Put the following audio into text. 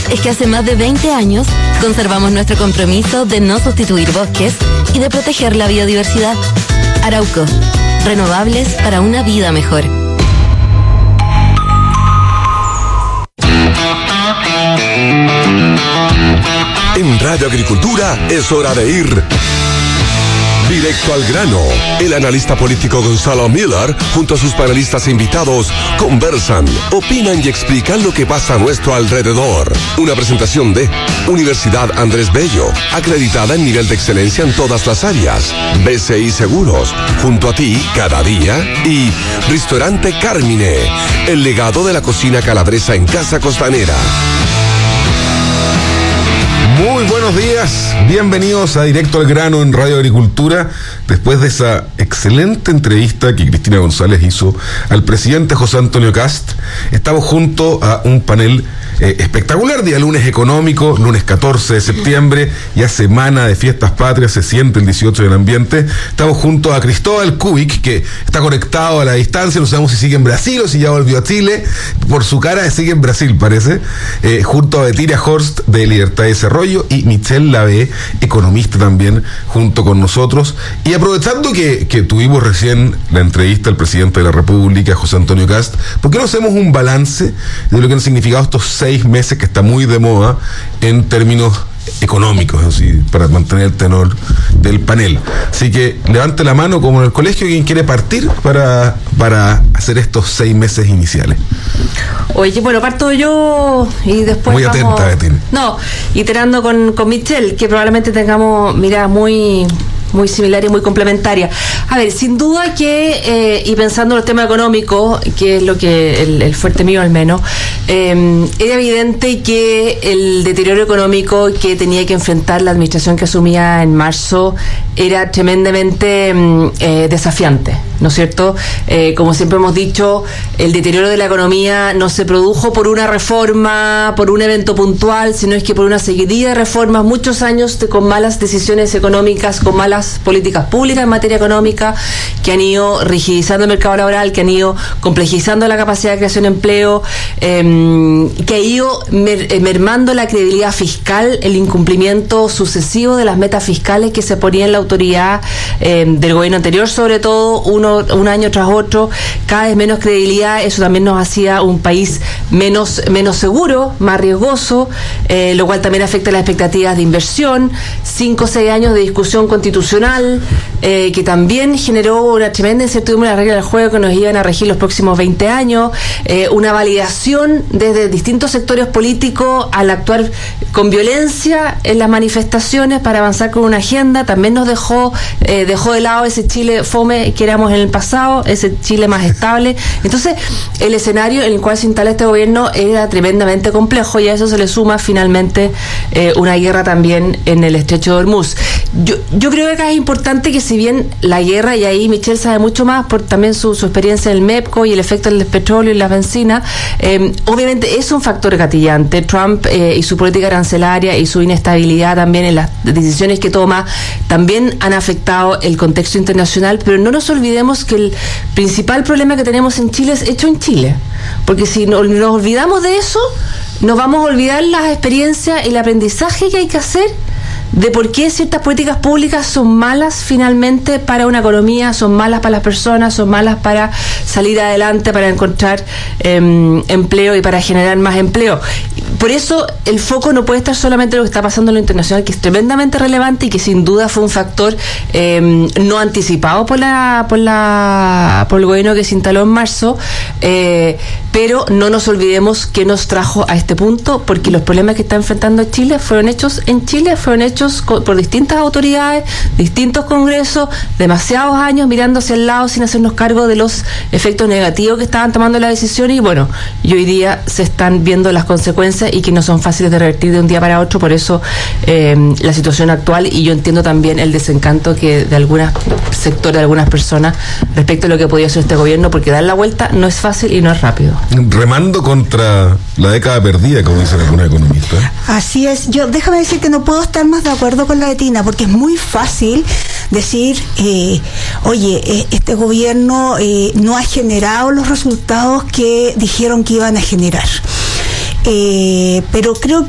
es que hace más de 20 años conservamos nuestro compromiso de no sustituir bosques y de proteger la biodiversidad. Arauco, renovables para una vida mejor. En Radio Agricultura es hora de ir directo al grano. El analista político Gonzalo Miller, junto a sus panelistas invitados, conversan, opinan y explican lo que pasa a nuestro alrededor. Una presentación de Universidad Andrés Bello, acreditada en nivel de excelencia en todas las áreas. BCI Seguros, junto a ti cada día. Y Restaurante Carmine, el legado de la cocina calabresa en Casa Costanera. Muy buenos días, bienvenidos a Directo al Grano en Radio Agricultura. Después de esa excelente entrevista que Cristina González hizo al presidente José Antonio Kast, estamos junto a un panel espectacular, día lunes económico, lunes 14 de septiembre, ya semana de fiestas patrias, se siente el 18 en el ambiente. Estamos junto a Cristóbal Kubik, que está conectado a la distancia, no sabemos si sigue en Brasil o si ya volvió a Chile, por su cara sigue en Brasil parece, junto a Bettina Horst de Libertad y Desarrollo y Michelle Lavé, economista también, junto con nosotros. Y aprovechando que tuvimos recién la entrevista al presidente de la República, José Antonio Kast, ¿por qué no hacemos un balance de lo que han significado estos 6 meses que está muy de moda en términos económicos, así, para mantener el tenor del panel? Así que levante la mano, como en el colegio, quien quiere partir para hacer estos 6 meses iniciales. Oye, bueno, parto yo y después muy vamos, atenta, Bettina. No, iterando con Michelle, que probablemente tengamos miradas muy similar y muy complementaria. A ver, sin duda que, y pensando en el tema económico, que es lo que el fuerte mío al menos, era evidente que el deterioro económico que tenía que enfrentar la administración que asumía en marzo era tremendamente desafiante, ¿no es cierto? Como siempre hemos dicho, el deterioro de la economía no se produjo por una reforma, por un evento puntual, sino es que por una seguidilla de reformas, muchos años con malas decisiones económicas, con malas políticas públicas en materia económica, que han ido rigidizando el mercado laboral, que han ido complejizando la capacidad de creación de empleo, que ha ido mermando la credibilidad fiscal, el incumplimiento sucesivo de las metas fiscales que se ponía en la autoridad del gobierno anterior, sobre todo un año tras otro, cada vez menos credibilidad. Eso también nos hacía un país menos seguro, más riesgoso, lo cual también afecta las expectativas de inversión. 5 o 6 años de discusión constitucional que también generó una tremenda incertidumbre en las reglas del juego que nos iban a regir los próximos 20 años, una validación desde distintos sectores políticos al actuar con violencia en las manifestaciones para avanzar con una agenda. También nos dejó de lado ese Chile fome que éramos en el pasado, ese Chile más estable. Entonces, el escenario en el cual se instala este gobierno era tremendamente complejo, y a eso se le suma finalmente una guerra también en el estrecho de Hormuz. Yo creo que acá es importante que, si bien la guerra, y ahí Michelle sabe mucho más por también su experiencia en el MEPCO y el efecto del petróleo y la benzina, obviamente es un factor gatillante. Trump y su política arancelaria y su inestabilidad también en las decisiones que toma también han afectado el contexto internacional, pero no nos olvidemos que el principal problema que tenemos en Chile es hecho en Chile, porque si nos olvidamos de eso, nos vamos a olvidar las experiencias y el aprendizaje que hay que hacer de por qué ciertas políticas públicas son malas finalmente para una economía, son malas para las personas, son malas para salir adelante, para encontrar empleo y para generar más empleo. Por eso el foco no puede estar solamente en lo que está pasando en lo internacional, que es tremendamente relevante y que sin duda fue un factor no anticipado por el gobierno que se instaló en marzo, pero no nos olvidemos que nos trajo a este punto, porque los problemas que está enfrentando Chile fueron hechos en Chile, fueron hechos por distintas autoridades, distintos congresos, demasiados años mirando hacia el lado sin hacernos cargo de los efectos negativos que estaban tomando la decisión, y bueno, y hoy día se están viendo las consecuencias y que no son fáciles de revertir de un día para otro. Por eso la situación actual, y yo entiendo también el desencanto que de algunos sectores, de algunas personas respecto a lo que podía hacer este gobierno, porque dar la vuelta no es fácil y no es rápido. Remando contra la década perdida, como dicen algunos economistas. Así es. Yo déjame decir que no puedo estar más de acuerdo con la Bettina, porque es muy fácil decir, oye, este gobierno no ha generado los resultados que dijeron que iban a generar. Pero creo